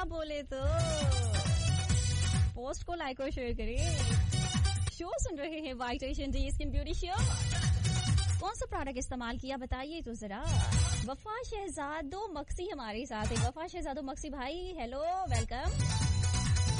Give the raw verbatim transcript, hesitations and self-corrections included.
क्या बोले तो पोस्ट को लाइक और शेयर करिए। शो सुन रहे हैं white Asian D skin beauty show. कौन सा प्रोडक्ट इस्तेमाल किया बताइए तो जरा। वफा शहजादो मक्सी हमारे साथ है। वफा शहजादो मक्सी भाई हेलो वेलकम।